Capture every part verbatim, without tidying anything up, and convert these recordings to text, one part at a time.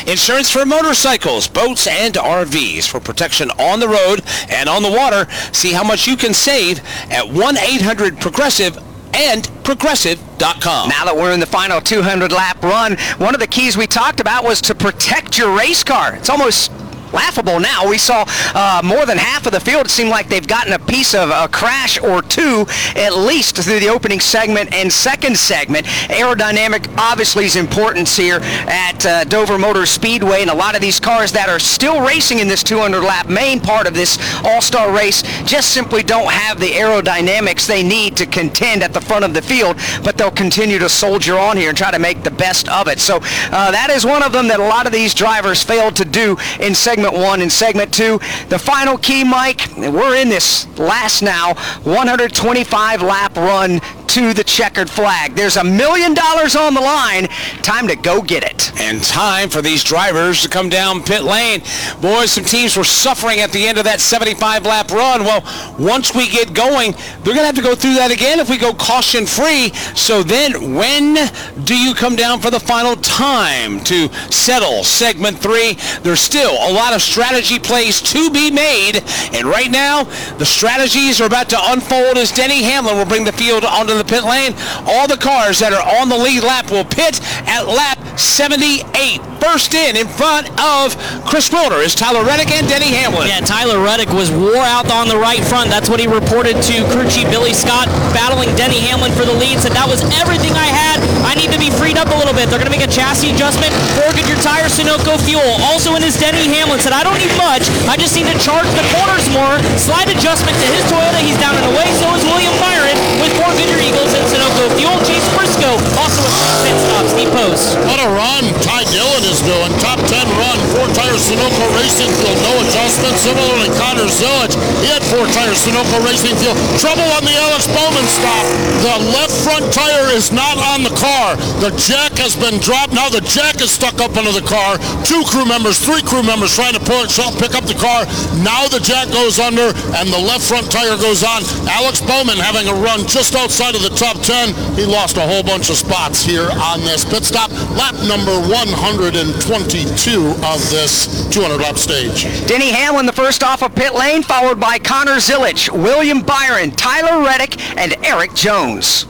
Insurance for motorcycles, boats, and R Vs for protection on the road and on the water. See how much you can save at one eight hundred progressive and progressive dot com. Now that we're in the final two hundred lap run, one of the keys we talked about was to protect your race car. It's almost laughable now. We saw uh, more than half of the field. It seemed like they've gotten a piece of a crash or two, at least through the opening segment and second segment. Aerodynamic obviously is important here at uh, Dover Motor Speedway, and a lot of these cars that are still racing in this two hundred lap main part of this all-star race just simply don't have the aerodynamics they need to contend at the front of the field, but they'll continue to soldier on here and try to make the best of it. So uh, that is one of them that a lot of these drivers failed to do in segment one and segment two. The final key, Mike, we're in this last now one hundred twenty-five lap run to the checkered flag. There's a million dollars on the line. Time to go get it. And time for these drivers to come down pit lane. Boys, some teams were suffering at the end of that seventy-five lap run. Well, once we get going, they're going to have to go through that again if we go caution free. So then when do you come down for the final time to settle segment three? There's still a lot of strategy plays to be made, and right now the strategies are about to unfold as Denny Hamlin will bring the field onto the pit lane. All the cars that are on the lead lap will pit at lap seventy-eight. First in, in front of Chris Wilder, is Tyler Reddick and Denny Hamlin. Yeah, Tyler Reddick was wore out on the right front. That's what he reported to crew chief Billy Scott, battling Denny Hamlin for the lead. Said that was everything I had. I need to be freed up a little bit. They're going to make a chassis adjustment. Four Goodyear tires, Sunoco fuel. Also in his Denny Hamlin said, I don't need much. I just need to charge the corners more. Slight adjustment to his Toyota. He's down and away. So is William Byron with four Goodyear Eagles and Sunoco fuel. Chase Briscoe also with pit stops. Steve Post. What a run Ty Dillon is doing. Top ten run. Four tires Sunoco Racing Fuel. No adjustment. Similarly, Connor Zillage. He had four tires Sunoco Racing Fuel. Trouble on the Alex Bowman stop. The left front tire is not on the car. The jack has been dropped. Now the jack is stuck up under the car. Two crew members, three crew members trying to pull, pick up the car. Now the jack goes under and the left front tire goes on. Alex Bowman having a run just outside of the top ten. He lost a whole bunch of spots here on this pit stop. Lap number one hundred twenty-two of this two hundred lap stage. Denny Hamlin the first off of pit lane, followed by Connor Zillage, William Byron, Tyler Reddick, and Eric Jones.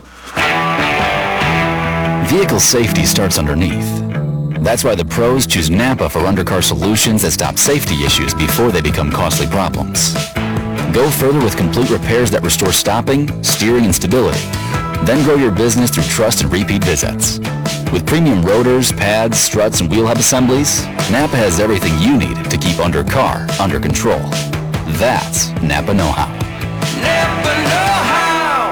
Vehicle safety starts underneath. That's why the pros choose Napa for undercar solutions that stop safety issues before they become costly problems. Go further with complete repairs that restore stopping, steering, and stability. Then grow your business through trust and repeat visits. With premium rotors, pads, struts, and wheel hub assemblies, Napa has everything you need to keep undercar under control. That's Napa know-how. Napa know-how!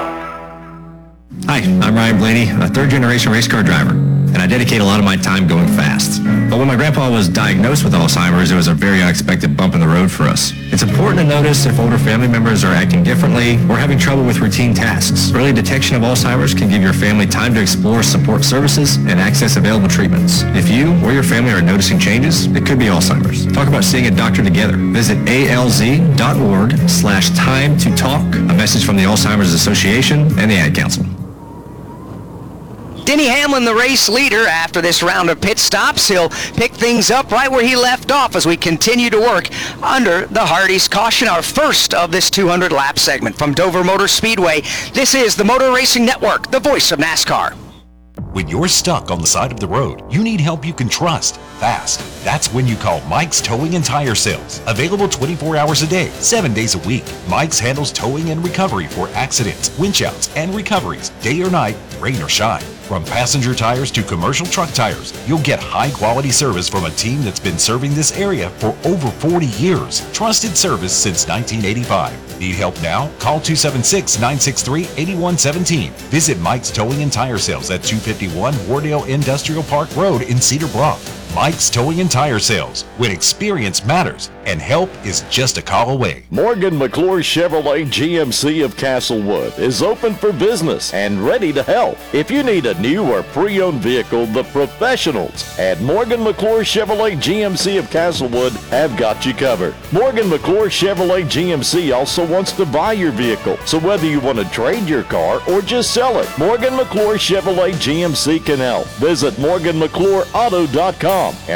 Hi, I'm Ryan Blaney, a third-generation race car driver, and I dedicate a lot of my time going fast. But when my grandpa was diagnosed with Alzheimer's, it was a very unexpected bump in the road for us. It's important to notice if older family members are acting differently or having trouble with routine tasks. Early detection of Alzheimer's can give your family time to explore support services and access available treatments. If you or your family are noticing changes, it could be Alzheimer's. Talk about seeing a doctor together. Visit alz.org slash time to talk. A message from the Alzheimer's Association and the Ad Council. Denny Hamlin, the race leader, after this round of pit stops. He'll pick things up right where he left off as we continue to work under the Hardee's caution, our first of this two hundred lap segment. From Dover Motor Speedway, this is the Motor Racing Network, the voice of NASCAR. When you're stuck on the side of the road, you need help you can trust, fast. That's when you call Mike's Towing and Tire Sales. Available twenty-four hours a day, seven days a week. Mike's handles towing and recovery for accidents, winch outs, and recoveries, day or night, rain or shine. From passenger tires to commercial truck tires, you'll get high-quality service from a team that's been serving this area for over forty years. Trusted service since nineteen eighty-five. Need help now? Call two seven six, nine six three, eight one one seven. Visit Mike's Towing and Tire Sales at two fifty-one Wardale Industrial Park Road in Cedar Bluff. Mike's Towing and Tire Sales, when experience matters and help is just a call away. Morgan McClure Chevrolet G M C of Castlewood is open for business and ready to help. If you need a new or pre-owned vehicle, the professionals at Morgan McClure Chevrolet G M C of Castlewood have got you covered. Morgan McClure Chevrolet G M C also wants to buy your vehicle, so whether you want to trade your car or just sell it, Morgan McClure Chevrolet G M C can help. Visit morgan mcclure auto dot com.